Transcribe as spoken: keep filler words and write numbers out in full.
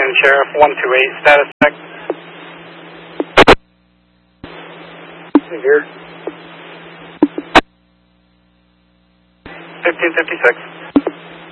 Washington Sheriff one two eight, status check. Here. fifteen fifty-six.